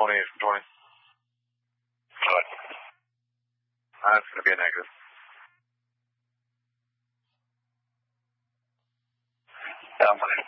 28 from 20. What? That's going to be a negative. Yeah, I'm fine.